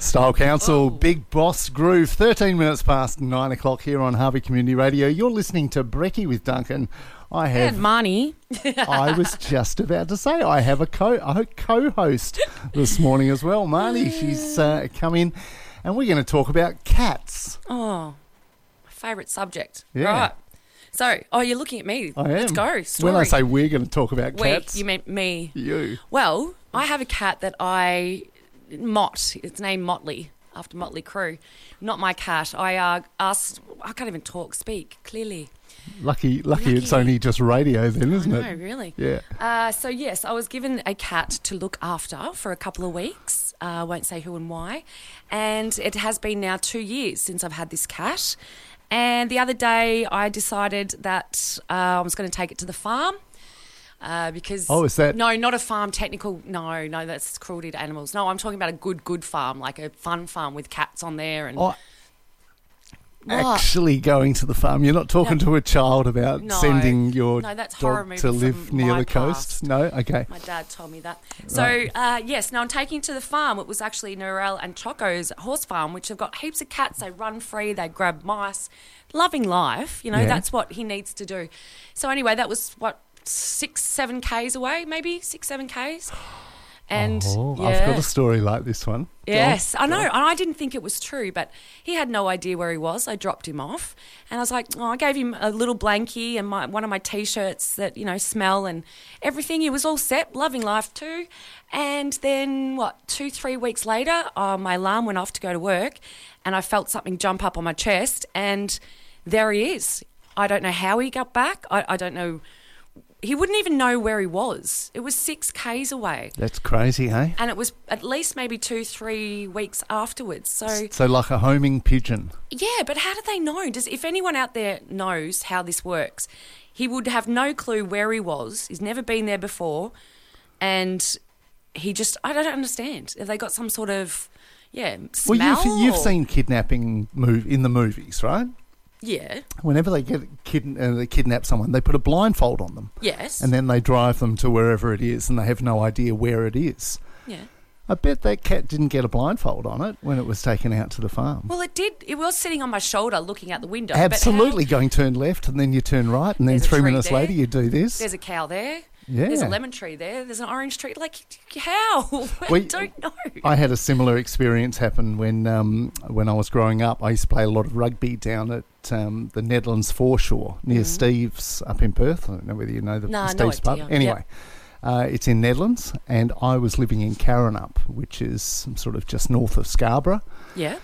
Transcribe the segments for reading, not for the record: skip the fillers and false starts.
Style Council, Big Boss Groove, 13 minutes past 9 o'clock here on Harvey Community Radio. You're listening to Brekkie with Duncan. And Marnie. I was just about to say I have a co-host this morning as well. Marnie, she's come in and we're going to talk about cats. Oh, my favourite subject. Yeah. Right. So, you're looking at me. I am. Let's go. Story. When I say we're going to talk about cats. You meant me. You. Well, I have a cat that it's named Motley, after Motley Crue. Not my cat. I can't even speak clearly. Lucky it's only just radio then, isn't it? No, really. Yeah. So, yes, I was given a cat to look after for a couple of weeks. I won't say who and why. And it has been now 2 years since I've had this cat. And the other day I decided that I was going to take it to the farm. Because is that... No, not a farm technical. No, that's cruelty to animals. No, I'm talking about a good farm, like a fun farm with cats on there. And actually going to the farm. You're not talking to a child about sending your that's dog to live near the coast? No? Okay. My dad told me that. So, yes, now I'm taking to the farm. It was actually Narelle and Choco's horse farm, which have got heaps of cats. They run free, they grab mice. Loving life, that's what he needs to do. So anyway, that was, 6-7 Ks away, maybe 6-7 Ks. And I've got a story like this one. Yes, I know. And I didn't think it was true, but he had no idea where he was. I dropped him off and I was like, I gave him a little blankie and one of my T-shirts that, smell and everything. He was all set, loving life too. And then 2-3 weeks later, my alarm went off to go to work and I felt something jump up on my chest and there he is. I don't know how he got back. I don't know. He wouldn't even know where he was. It was 6 Ks away. That's crazy, hey? And it was at least maybe 2-3 weeks afterwards. So like a homing pigeon. Yeah, but how do they know? If anyone out there knows how this works, he would have no clue where he was. He's never been there before. And I don't understand. Have they got some sort of, smell? Well, you've seen kidnapping in the movies, right? Yeah. Whenever they they kidnap someone, they put a blindfold on them. Yes. And then they drive them to wherever it is and they have no idea where it is. Yeah. I bet that cat didn't get a blindfold on it when it was taken out to the farm. Well, it did. It was sitting on my shoulder looking out the window. Absolutely, going turn left and then you turn right and then 3 minutes later you do this. There's a cow there. Yeah. There's a lemon tree there. There's an orange tree. Like, how? I don't know. I had a similar experience happen when I was growing up. I used to play a lot of rugby down at the Nedlands foreshore near Steve's up in Perth. I don't know whether you know Steve's pub. Anyway, it's in Nedlands and I was living in Karrinyup, which is sort of just north of Scarborough. Yeah.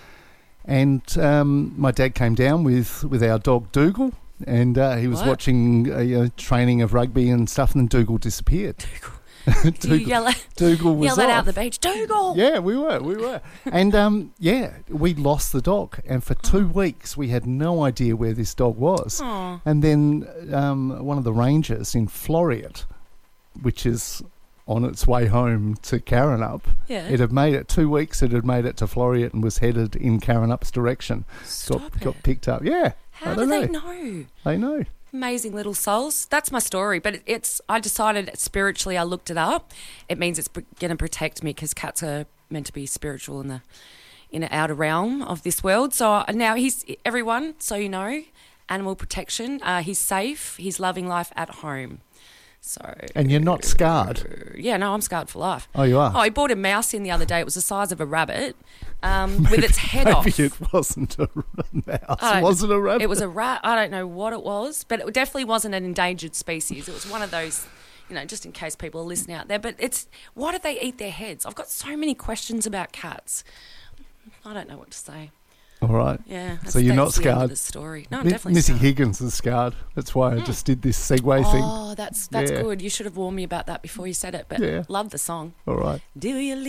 And my dad came down with our dog Dougal. And he was watching training of rugby and stuff, and then Dougal disappeared. Dougal. You yell that out the beach, Dougal! Yeah, we were. And, we lost the dog. And for 2 weeks, we had no idea where this dog was. Aww. And then one of the rangers in Floriat, which is on its way home to Karrinyup, it had made it 2 weeks, it had made it to Floriat and was headed in Karrinup's direction. Got picked up. Yeah. How do they know? They know. Amazing little souls. That's my story. But I decided spiritually, I looked it up. It means it's going to protect me because cats are meant to be spiritual in the outer realm of this world. So now everyone, so you know, animal protection. He's safe. He's loving life at home. So. And you're not scarred? Yeah, no, I'm scarred for life. Oh, you are? Oh, I bought a mouse in the other day. It was the size of a rabbit with its head off. Maybe it wasn't a mouse. Was it a rabbit? It was a rat. I don't know what it was, but it definitely wasn't an endangered species. It was one of those, just in case people are listening out there. But why do they eat their heads? I've got so many questions about cats. I don't know what to say. All right. Yeah. So you're not scarred. The end of the story. No, I'm definitely Missy scarred. Higgins is scarred. That's why I just did this segue thing. Oh, that's good. You should have warned me about that before you said it. But love the song. All right. Do you